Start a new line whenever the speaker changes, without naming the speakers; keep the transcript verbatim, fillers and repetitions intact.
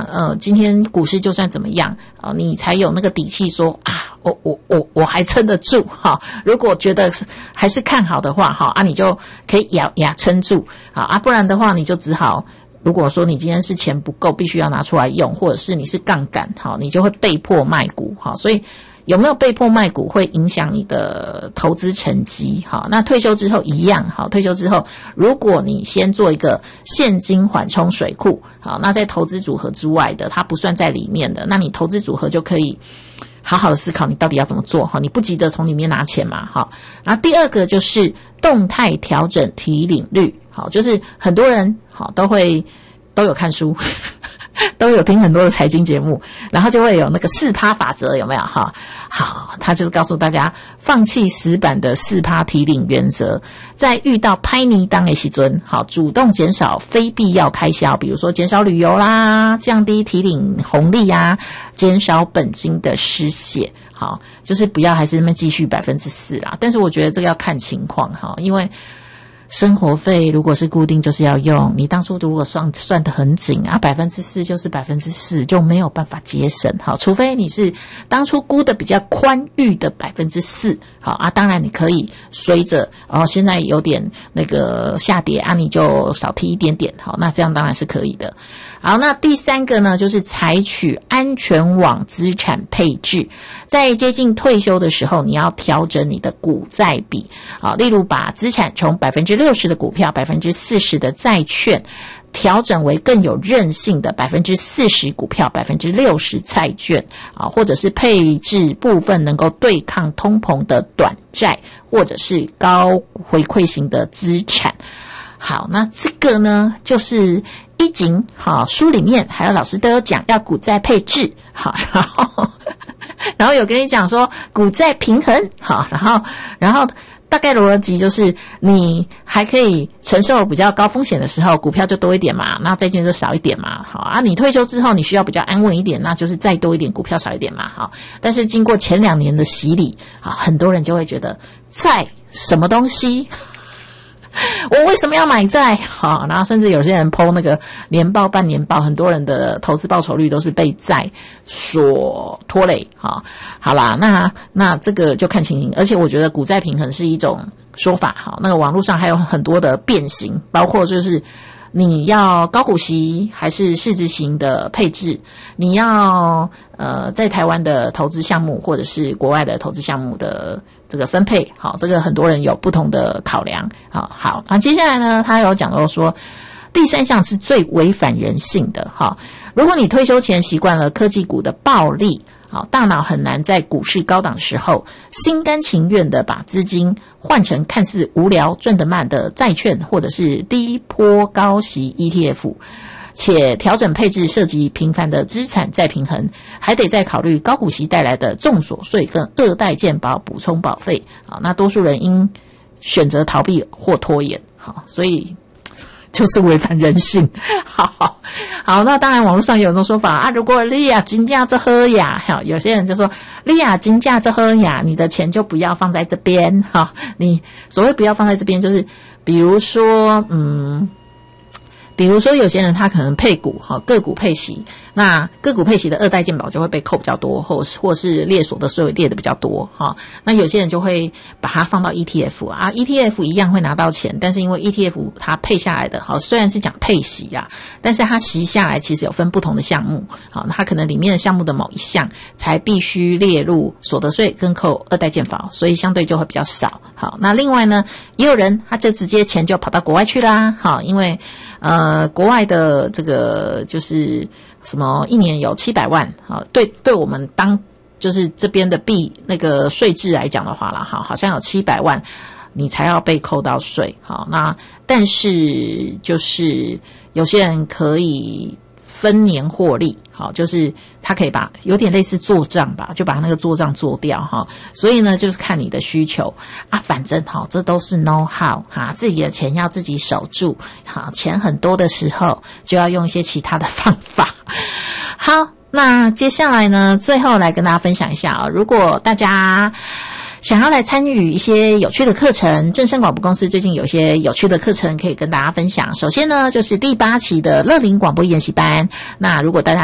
呃，今天股市就算怎么样啊、呃，你才有那个底气说啊，我我我我还撑得住哈。如果觉得还是看好的话哈，啊，你就可以咬牙撑住啊，啊，不然的话你就只好。如果说你今天是钱不够，必须要拿出来用，或者是你是杠杆，好，你就会被迫卖股，好，所以有没有被迫卖股会影响你的投资成绩，好，那退休之后一样，好，退休之后，如果你先做一个现金缓冲水库，好，那在投资组合之外的，它不算在里面的，那你投资组合就可以好好的思考你到底要怎么做，哈，你不急着从里面拿钱嘛，哈，然后第二个就是动态调整提领率。好，就是很多人好都会都有看书，都有听很多的财经节目，然后就会有那个四趴法则，有没有哈？好，他就是告诉大家放弃死板的四趴提领原则，在遇到拍泥当的时阵，好，主动减少非必要开销，比如说减少旅游啦，降低提领红利啊，减少本金的失血。好，就是不要还是那么继续百分之四啦，但是我觉得这个要看情况哈，因为。生活费如果是固定就是要用，你当初如果算算得很紧啊，百分之四就是百分之四，就没有办法节省。好，除非你是当初估的比较宽裕的百分之四，好啊，当然你可以随着，然后现在有点那个下跌啊，你就少提一点点，好，那这样当然是可以的。好，那第三个呢，就是采取安全网资产配置，在接近退休的时候，你要调整你的股债比，好，例如把资产从百分之六十的股票、百分之四十的债券，调整为更有韧性的百分之四十股票、百分之六十债券啊，或者是配置部分能够对抗通膨的短债，或者是高回馈型的资产。好，那这个呢，就是一景好书里面还有老师都有讲要股债配置，好，然后然后有跟你讲说股债平衡，好，然后然后。大概逻辑就是你还可以承受比较高风险的时候，股票就多一点嘛，那债券就少一点嘛，好啊，你退休之后你需要比较安稳一点，那就是再多一点，股票少一点嘛，好。但是经过前两年的洗礼，啊，很多人就会觉得债什么东西？我为什么要买债？好，然后甚至有些人 po 那个年报、半年报，很多人的投资报酬率都是被债所拖累。好，好啦，那那这个就看情形，而且我觉得股债平衡是一种说法。好，那个网络上还有很多的变形，包括就是你要高股息还是市值型的配置，你要呃在台湾的投资项目或者是国外的投资项目的。这个分配，好，这个很多人有不同的考量，好好。那接下来呢，他有讲到说，第三项是最违反人性的，哈。如果你退休前习惯了科技股的暴利，好，大脑很难在股市高档时候心甘情愿的把资金换成看似无聊、赚得慢的债券，或者是低波高息 E T F。且调整配置涉及频繁的资产再平衡，还得再考虑高股息带来的重所税跟二代健保补充保费。好，那多数人因选择逃避或拖延，好，所以就是违反人性。好好好，那当然网络上有一种说法啊，如果你也真的这好呀，好，有些人就说你也真的这好呀，你的钱就不要放在这边，好，你所谓不要放在这边，就是比如说，嗯。比如说有些人他可能配股哈，个股配息，那个股配息的二代健保就会被扣比较多，或或是列所得税列的比较多哈。那有些人就会把它放到 E T F 啊 ，E T F 一样会拿到钱，但是因为 E T F 它配下来的哈，虽然是讲配息啦，但是它息下来其实有分不同的项目，好，它可能里面的项目的某一项才必须列入所得税跟扣二代健保，所以相对就会比较少。好，那另外呢，也有人他就直接钱就跑到国外去啦，好，因为呃，国外的这个就是什么一年有七百万，好，对，对我们当就是这边的币那个税制来讲的话啦，好，好像有七百万你才要被扣到税，好，那但是就是有些人可以分年获利，好，就是他可以把有点类似做账吧，就把那个做账做掉哈。所以呢，就是看你的需求啊，反正哈，这都是 know how 哈，自己的钱要自己守住，好，钱很多的时候就要用一些其他的方法。好，那接下来呢，最后来跟大家分享一下啊，如果大家想要来参与一些有趣的课程，正声广播公司最近有一些有趣的课程可以跟大家分享。首先呢，就是第八期的乐龄广播研习班，那如果大家